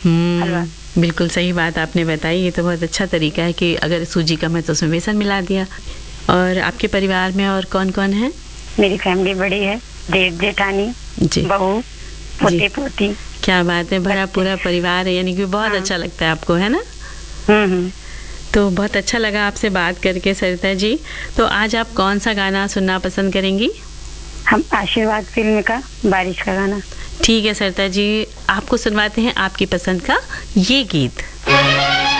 हलवा। बिल्कुल सही बात आपने बताई। ये तो बहुत अच्छा तरीका है कि अगर सूजी कम है तो उसमें बेसन मिला दिया। और आपके परिवार में और कौन कौन है? मेरी फैमिली बड़ी है, जेठ जेठानी, जी बहू, पोते पोती। क्या बात है, बड़ा बच्चे। पूरा परिवार है, यानी कि बहुत हाँ। अच्छा लगता है आपको, है ना? हम्म। तो बहुत अच्छा लगा आपसे बात करके सरिता जी। तो आज आप कौन सा गाना सुनना पसंद करेंगी? हम आशीर्वाद फिल्म का बारिश का गाना। ठीक है सरिता जी, आपको सुनवाते हैं आपकी पसंद का ये गीत।